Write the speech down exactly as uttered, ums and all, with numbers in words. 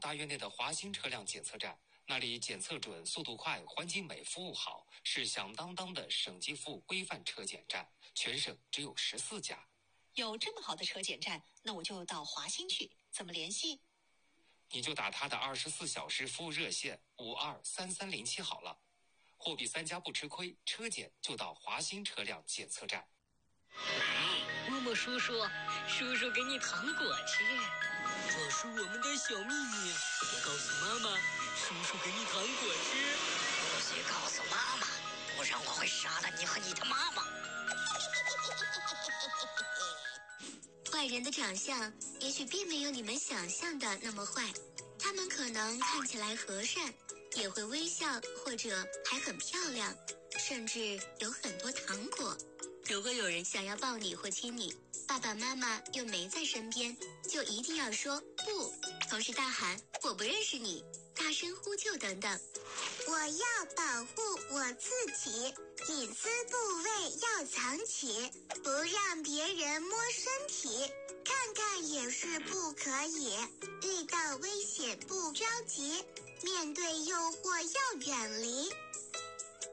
大院内的华兴车辆检测站，那里检测准、速度快、环境美、服务好，是响当当的省级服务规范车检站，全省只有十四家。 有这么好的车检站，那我就到华兴去，怎么联系？ 你就打他的二十四小时服务热线五二三三零七好了。货比三家不吃亏，车检就到华兴车辆检测站。 默默叔叔，叔叔给你糖果吃，这是我们的小秘密，别告诉妈妈。叔叔给你糖果吃， 不许告诉妈妈，不然我会杀了你和你的妈妈。 坏人的长相也许并没有你们想象的那么坏，他们可能看起来和善，也会微笑，或者还很漂亮，甚至有很多糖果。如果有人想要抱你或亲你，爸爸妈妈又没在身边，就一定要说不，同时大喊我不认识你，大声呼救等等。 我要保护我自己，隐私部位要藏起，不让别人摸身体，看看也是不可以。遇到危险不着急，面对诱惑要远离。